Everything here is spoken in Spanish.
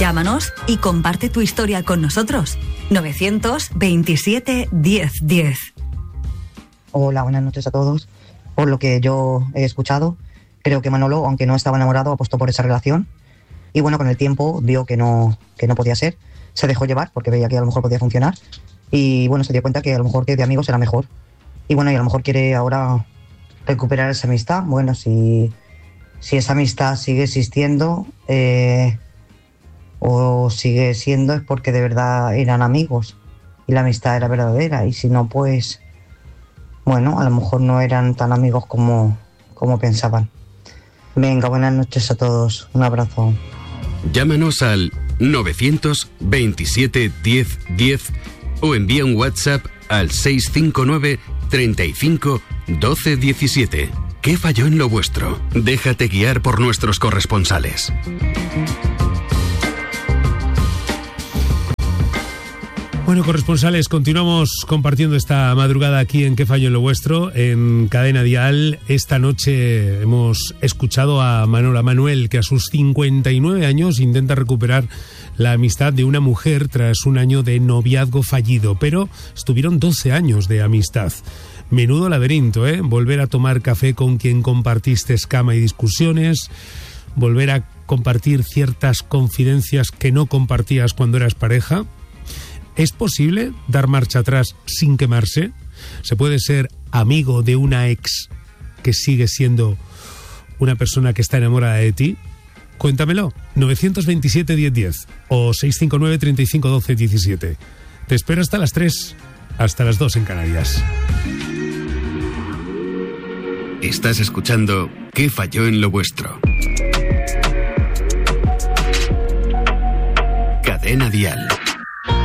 Llámanos y comparte tu historia con nosotros. 927 1010. Hola, buenas noches a todos. Por lo que yo he escuchado, creo que Manolo, aunque no estaba enamorado, apostó por esa relación. Y bueno, con el tiempo vio que no podía ser. Se dejó llevar porque veía que a lo mejor podía funcionar. Y bueno, se dio cuenta que a lo mejor que de amigos era mejor. Y bueno, y a lo mejor quiere ahora recuperar esa amistad. Bueno, si esa amistad sigue existiendo o sigue siendo, es porque de verdad eran amigos y la amistad era verdadera. Y si no, pues bueno, a lo mejor no eran tan amigos como pensaban. Venga, buenas noches a todos. Un abrazo. Llámanos al 927 1010 o envía un WhatsApp al 659 35 12 17. ¿Qué falló en lo vuestro? Déjate guiar por nuestros corresponsales. Bueno, corresponsales, continuamos compartiendo esta madrugada aquí en ¿Qué falló en lo vuestro? En Cadena Dial. Esta noche hemos escuchado a Manuel, que a sus 59 años intenta recuperar la amistad de una mujer tras un año de noviazgo fallido, pero estuvieron 12 años de amistad. Menudo laberinto, ¿eh? Volver a tomar café con quien compartiste cama y discusiones, volver a compartir ciertas confidencias que no compartías cuando eras pareja. ¿Es posible dar marcha atrás sin quemarse? ¿Se puede ser amigo de una ex que sigue siendo una persona que está enamorada de ti? Cuéntamelo. 927 1010 o 659 35 12 17. Te espero hasta las 3, hasta las 2 en Canarias. Estás escuchando ¿Qué falló en lo vuestro? Cadena Dial.